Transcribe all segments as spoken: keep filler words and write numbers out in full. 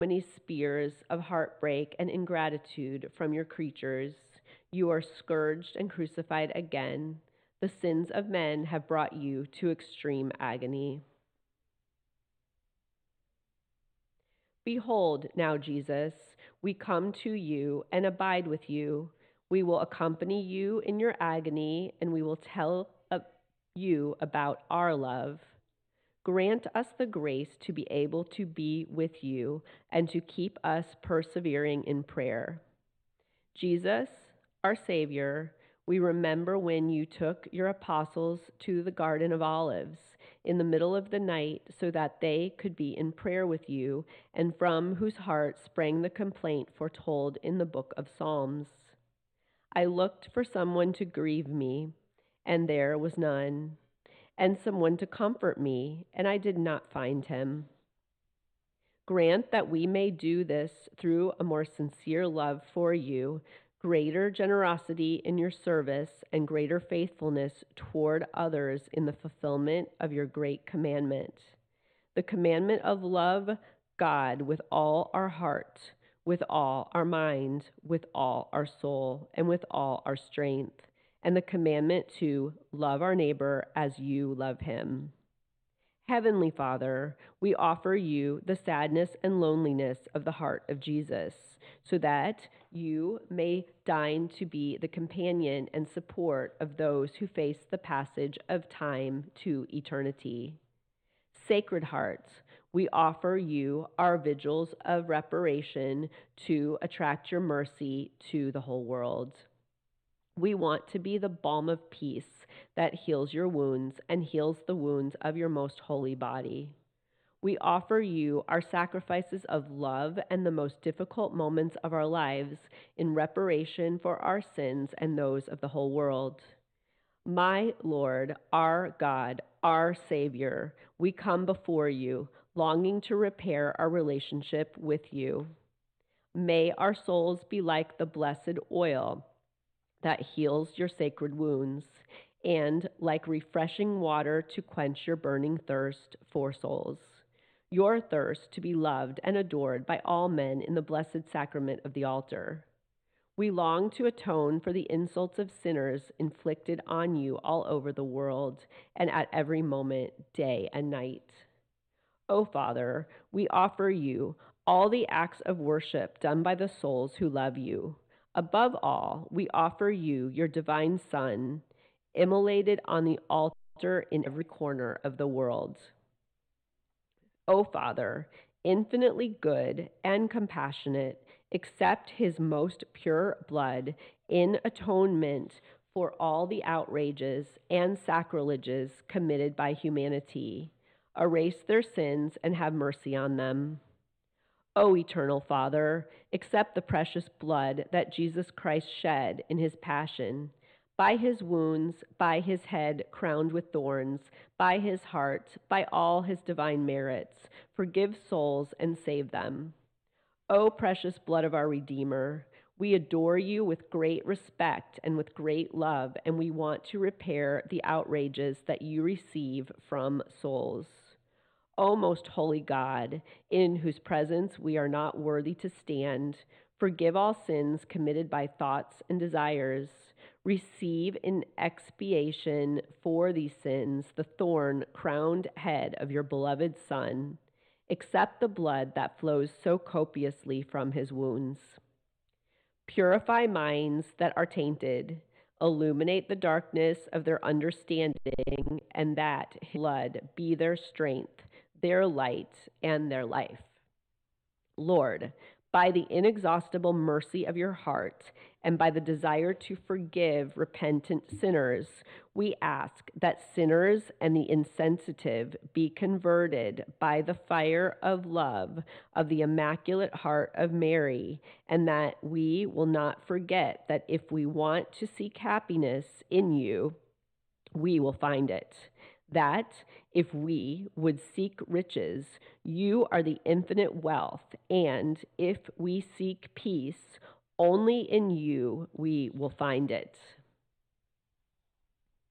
many spears of heartbreak and ingratitude from your creatures. You are scourged and crucified again. The sins of men have brought you to extreme agony. Behold, now, Jesus, we come to you and abide with you. We will accompany you in your agony, and we will tell you about our love. Grant us the grace to be able to be with you and to keep us persevering in prayer. Jesus, our Savior, we remember when you took your apostles to the Garden of Olives in the middle of the night so that they could be in prayer with you, and from whose heart sprang the complaint foretold in the book of Psalms. I looked for someone to grieve me, and there was none, and someone to comfort me, and I did not find him. Grant that we may do this through a more sincere love for you, greater generosity in your service, and greater faithfulness toward others in the fulfillment of your great commandment. The commandment of love God with all our heart, with all our mind, with all our soul, and with all our strength, and the commandment to love our neighbor as you love him. Heavenly Father, we offer you the sadness and loneliness of the heart of Jesus, so that you may deign to be the companion and support of those who face the passage of time to eternity. Sacred Heart, we offer you our vigils of reparation to attract your mercy to the whole world. We want to be the balm of peace that heals your wounds and heals the wounds of your most holy body. We offer you our sacrifices of love and the most difficult moments of our lives in reparation for our sins and those of the whole world. My Lord, our God, our Savior, we come before you, longing to repair our relationship with you. May our souls be like the blessed oil that heals your sacred wounds, and like refreshing water to quench your burning thirst for souls. Your thirst to be loved and adored by all men in the blessed sacrament of the altar. We long to atone for the insults of sinners inflicted on you all over the world and at every moment, day and night. O Father, we offer you all the acts of worship done by the souls who love you. Above all, we offer you your divine Son, immolated on the altar in every corner of the world. O Father, infinitely good and compassionate, accept his most pure blood in atonement for all the outrages and sacrileges committed by humanity. Erase their sins and have mercy on them. O eternal Father, accept the precious blood that Jesus Christ shed in his passion. By his wounds, by his head crowned with thorns, by his heart, by all his divine merits, forgive souls and save them. O precious blood of our Redeemer, we adore you with great respect and with great love, and we want to repair the outrages that you receive from souls. O most holy God, in whose presence we are not worthy to stand, forgive all sins committed by thoughts and desires. Receive in expiation for these sins the thorn-crowned head of your beloved Son. Accept the blood that flows so copiously from his wounds. Purify minds that are tainted. Illuminate the darkness of their understanding, and that his blood be their strength, their light, and their life. Lord, by the inexhaustible mercy of your heart and by the desire to forgive repentant sinners, we ask that sinners and the insensitive be converted by the fire of love of the Immaculate Heart of Mary, and that we will not forget that if we want to seek happiness in you, we will find it. That if we would seek riches, you are the infinite wealth, and if we seek peace, only in you we will find it.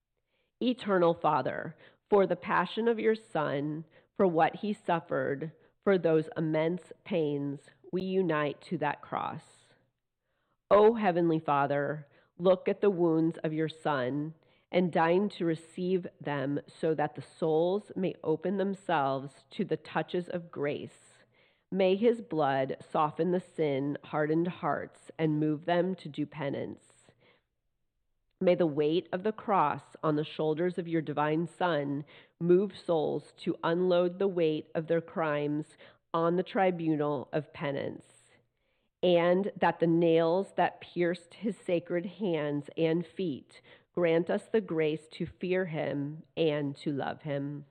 Eternal Father, for the passion of your Son, for what he suffered, For those immense pains, we unite to that cross. O Heavenly Father, look at the wounds of your Son and deign to receive them so that the souls may open themselves to the touches of grace. May his blood soften the sin-hardened hearts and move them to do penance. May the weight of the cross on the shoulders of your divine Son move souls to unload the weight of their crimes on the tribunal of penance, and that the nails that pierced his sacred hands and feet grant us the grace to fear him and to love him.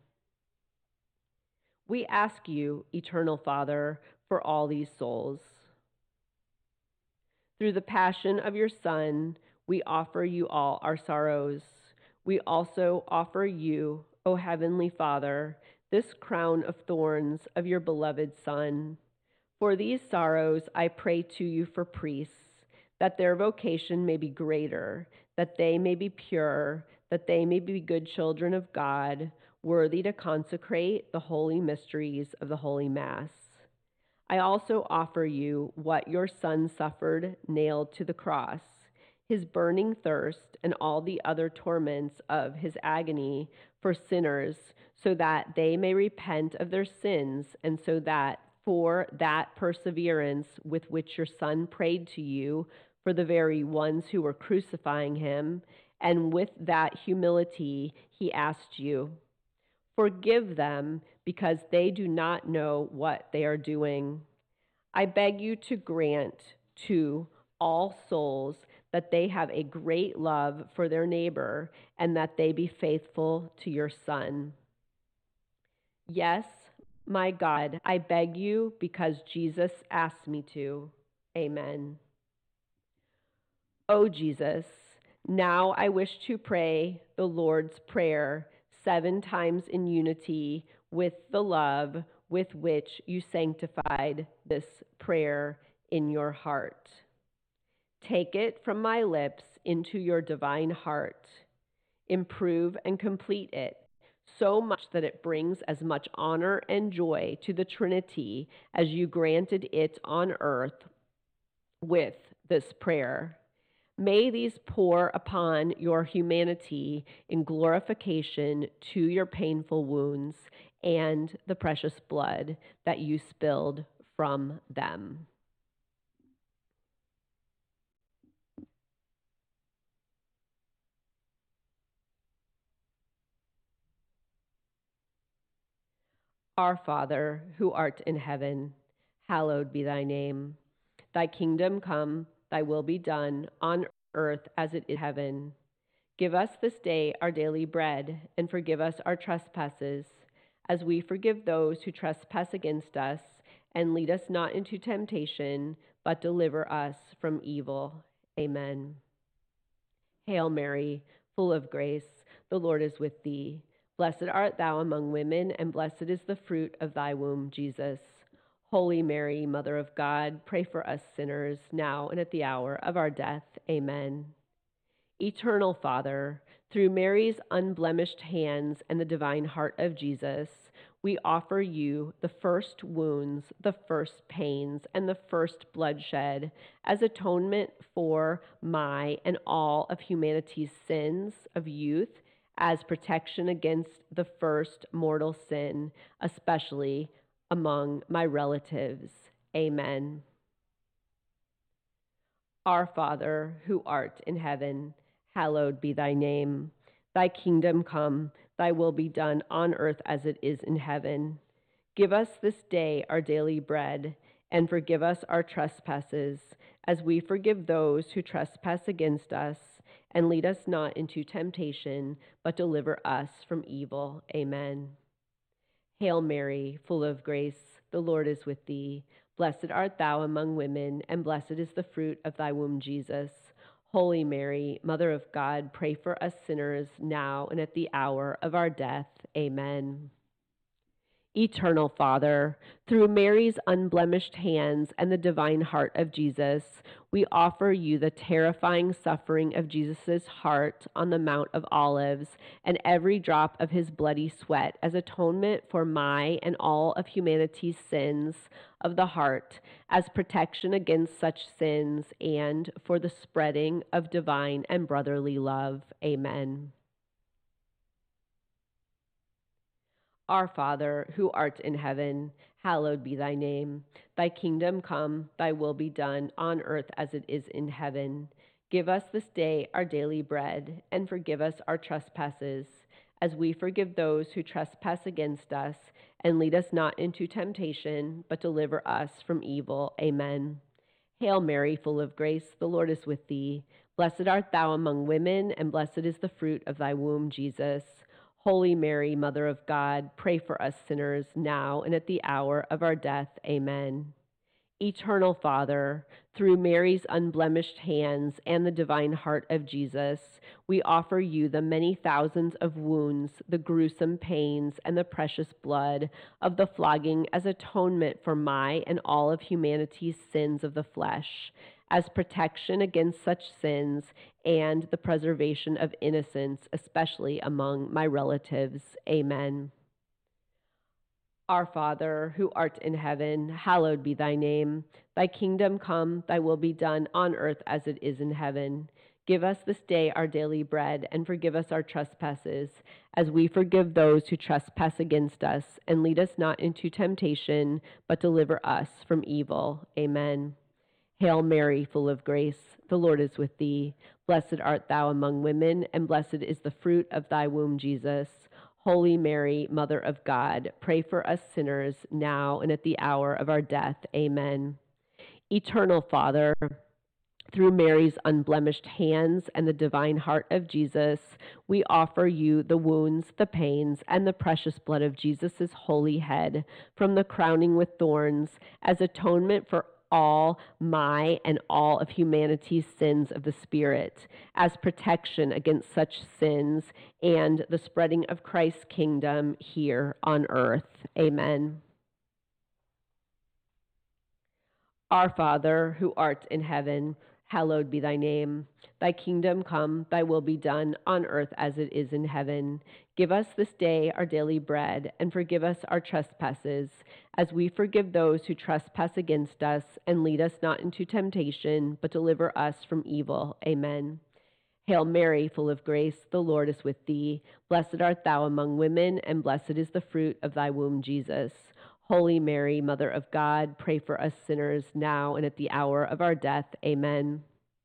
We ask you, Eternal Father, for all these souls. Through the passion of your Son, we offer you all our sorrows. We also offer you, O Heavenly Father, this crown of thorns of your beloved Son. For these sorrows I pray to you for priests, that their vocation may be greater, that they may be pure, that they may be good children of God, worthy to consecrate the holy mysteries of the Holy Mass. I also offer you what your Son suffered nailed to the cross, his burning thirst and all the other torments of his agony for sinners, so that they may repent of their sins, and so that for that perseverance with which your Son prayed to you for the very ones who were crucifying him, and with that humility he asked you, forgive them, because they do not know what they are doing. I beg you to grant to all souls that they have a great love for their neighbor and that they be faithful to your Son. Yes, my God, I beg you because Jesus asked me to. Amen. O Jesus, now I wish to pray the Lord's Prayer seven times in unity with the love with which you sanctified this prayer in your heart. Take it from my lips into your divine heart. Improve and complete it so much that it brings as much honor and joy to the Trinity as you granted it on earth with this prayer. May these pour upon your humanity in glorification to your painful wounds and the precious blood that you spilled from them. Our Father, who art in heaven, hallowed be thy name. Thy kingdom come, thy will be done on earth as it is in heaven. Give us this day our daily bread, and forgive us our trespasses, as we forgive those who trespass against us. And lead us not into temptation, but deliver us from evil. Amen. Hail Mary, full of grace, the Lord is with thee. Blessed art thou among women, and blessed is the fruit of thy womb, Jesus. Holy Mary, Mother of God, pray for us sinners, now and at the hour of our death. Amen. Eternal Father, through Mary's unblemished hands and the divine heart of Jesus, we offer you the first wounds, the first pains, and the first bloodshed as atonement for my and all of humanity's sins of youth, as protection against the first mortal sin, especially among my relatives. Amen. Our Father, who art in heaven, hallowed be thy name. Thy kingdom come, thy will be done on earth as it is in heaven. Give us this day our daily bread, and forgive us our trespasses, as we forgive those who trespass against us. And lead us not into temptation, but deliver us from evil. Amen. Hail Mary, full of grace, the Lord is with thee. Blessed art thou among women, and blessed is the fruit of thy womb, Jesus. Holy Mary, Mother of God, pray for us sinners now and at the hour of our death. Amen. Eternal Father, through Mary's unblemished hands and the divine heart of Jesus, we offer you the terrifying suffering of Jesus' heart on the Mount of Olives and every drop of his bloody sweat as atonement for my and all of humanity's sins of the heart, as protection against such sins, and for the spreading of divine and brotherly love. Amen. Our Father, who art in heaven, hallowed be thy name. Thy kingdom come, thy will be done on earth as it is in heaven. Give us this day our daily bread, and forgive us our trespasses, as we forgive those who trespass against us. And lead us not into temptation, but deliver us from evil. Amen. Hail Mary, full of grace, the Lord is with thee. Blessed art thou among women, and blessed is the fruit of thy womb, Jesus. Holy Mary, Mother of God, pray for us sinners, now and at the hour of our death. Amen. Eternal Father, through Mary's unblemished hands and the divine heart of Jesus, we offer you the many thousands of wounds, the gruesome pains, and the precious blood of the flogging as atonement for my and all of humanity's sins of the flesh, as protection against such sins and the preservation of innocence, especially among my relatives. Amen. Our Father, who art in heaven, hallowed be thy name. Thy kingdom come, thy will be done on earth as it is in heaven. Give us this day our daily bread, and forgive us our trespasses, as we forgive those who trespass against us. And lead us not into temptation, but deliver us from evil. Amen. Hail Mary, full of grace, the Lord is with thee. Blessed art thou among women, and blessed is the fruit of thy womb, Jesus. Holy Mary, Mother of God, pray for us sinners, now and at the hour of our death. Amen. Eternal Father, through Mary's unblemished hands and the divine heart of Jesus, we offer you the wounds, the pains, and the precious blood of Jesus' holy head, from the crowning with thorns, as atonement for all my and all of humanity's sins of the Spirit, as protection against such sins and the spreading of Christ's kingdom here on earth. Amen. Our Father, who art in heaven, hallowed be thy name. Thy kingdom come, thy will be done on earth as it is in heaven. Give us this day our daily bread, and forgive us our trespasses, as we forgive those who trespass against us. And lead us not into temptation, but deliver us from evil. Amen. Hail Mary, full of grace, the Lord is with thee. Blessed art thou among women, and blessed is the fruit of thy womb, Jesus. Holy Mary, Mother of God, pray for us sinners, now and at the hour of our death. Amen.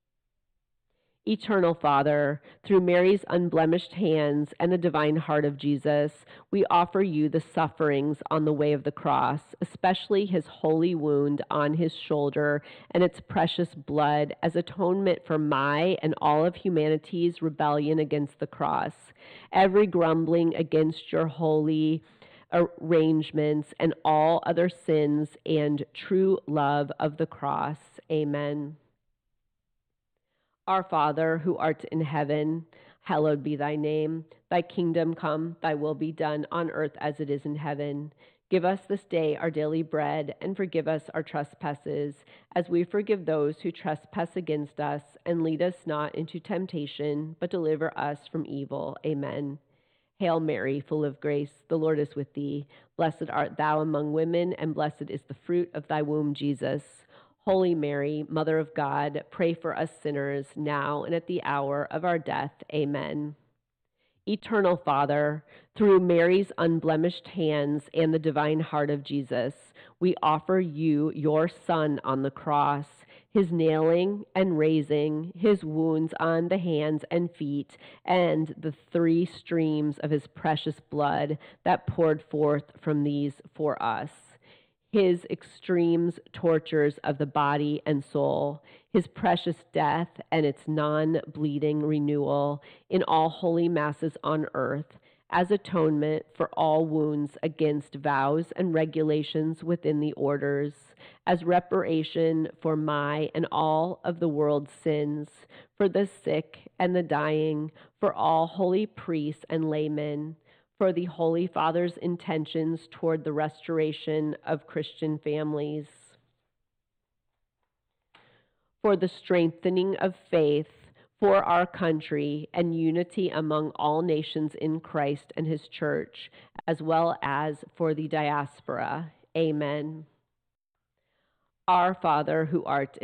Eternal Father, through Mary's unblemished hands and the divine heart of Jesus, we offer you the sufferings on the way of the cross, especially his holy wound on his shoulder and its precious blood as atonement for my and all of humanity's rebellion against the cross, every grumbling against your holy arrangements, and all other sins and true love of the cross. Amen. Our Father, who art in heaven, hallowed be thy name. Thy kingdom come, thy will be done on earth as it is in heaven. Give us this day our daily bread, and forgive us our trespasses, as we forgive those who trespass against us. And lead us not into temptation, but deliver us from evil. Amen. Hail Mary, full of grace, the Lord is with thee. Blessed art thou among women, and blessed is the fruit of thy womb, Jesus. Holy Mary, Mother of God, pray for us sinners, now and at the hour of our death. Amen. Eternal Father, through Mary's unblemished hands and the divine heart of Jesus, we offer you your Son on the cross, his nailing and raising, his wounds on the hands and feet, and the three streams of his precious blood that poured forth from these for us. His extremes tortures of the body and soul, his precious death and its non-bleeding renewal in all holy masses on earth, as atonement for all wounds against vows and regulations within the orders, as reparation for my and all of the world's sins, for the sick and the dying, for all holy priests and laymen, for the Holy Father's intentions toward the restoration of Christian families, for the strengthening of faith for our country and unity among all nations in Christ and his church, as well as for the diaspora. Amen. Our Father, who art